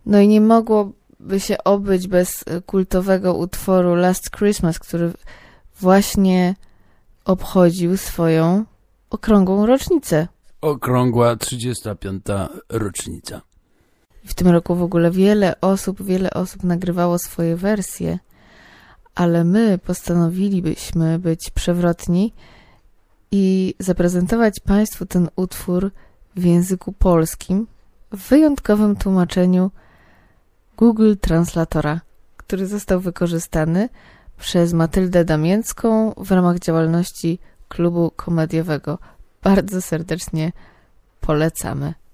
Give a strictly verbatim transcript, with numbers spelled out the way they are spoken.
No i nie mogłoby się obyć bez kultowego utworu Last Christmas, który właśnie obchodził swoją okrągłą rocznicę. Okrągła trzydziesta piąta rocznica. W tym roku w ogóle wiele osób, wiele osób nagrywało swoje wersje, ale my postanowilibyśmy być przewrotni i zaprezentować Państwu ten utwór w języku polskim w wyjątkowym tłumaczeniu Google Translatora, który został wykorzystany przez Matyldę Damięcką w ramach działalności klubu komediowego. Bardzo serdecznie polecamy.